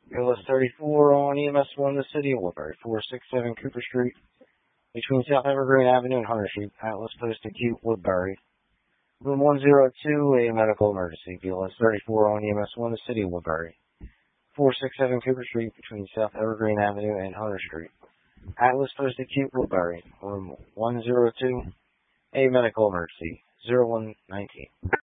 BLS 34 on EMS 1, the city of Woodbury, 467 Cooper Street, between South Evergreen Avenue and Hunter Street, Atlas Post Acute, Woodbury. Room 102, a medical emergency. BLS 34 on EMS 1, the city of Woodbury, 467 Cooper Street, between South Evergreen Avenue and Hunter Street, Atlas Post Acute, Woodbury. Room 102, a medical emergency. 0119.